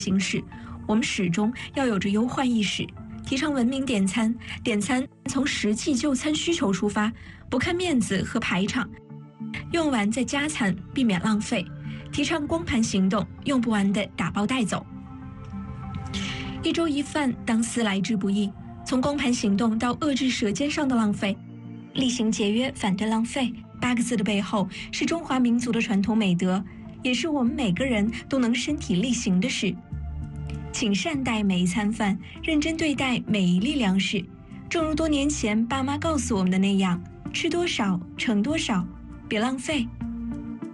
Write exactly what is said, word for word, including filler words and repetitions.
形式，我们始终要有着忧患意识，提倡文明点餐，点餐从实际就餐需求出发，不看面子和排场，用完再加餐，避免浪费。提倡光盘行动，用不完的打包带走。一粥一饭，当思来之不易。从光盘行动到遏制舌尖上的浪费，厉行节约，反对浪费。八个字的背后是中华民族的传统美德，也是我们每个人都能身体力行的事。请善待每一餐饭，认真对待每一粒粮食。正如多年前爸妈告诉我们的那样，吃多少盛多少，别浪费，